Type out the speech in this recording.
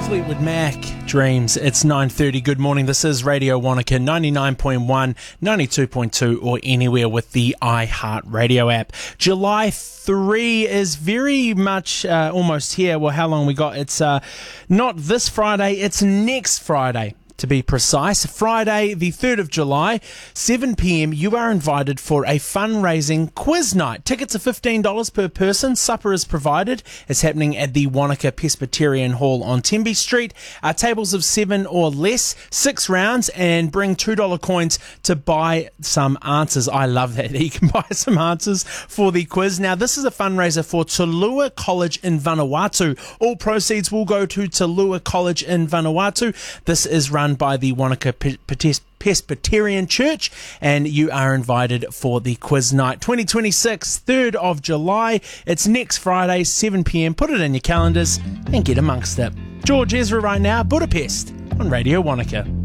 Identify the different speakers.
Speaker 1: Fleetwood Mac, Dreams. It's 9:30. Good morning. This is Radio Wanaka, 99.1, 92.2, or anywhere with the iHeartRadio app. July 3 is very much almost here. Well, how long we got? It's not this Friday, it's next Friday. To be precise, Friday the 3rd of July, 7 p.m, you are invited for a fundraising quiz night. Tickets are $15 per person. Supper is provided. It's happening at the Wanaka Presbyterian Hall on Tembe Street. Tables of 7 or less, 6 rounds, and bring $2 coins to buy some answers. I love that. You can buy some answers for the quiz. Now, this is a fundraiser for Tulua College in Vanuatu. All proceeds will go to Tulua College in Vanuatu. This is run by the Wanaka Presbyterian Church, and you are invited for the quiz night. 2026, 3rd of July. It's next Friday, 7 p.m. Put it in your calendars and get amongst it. George Ezra right now, Budapest on Radio Wanaka.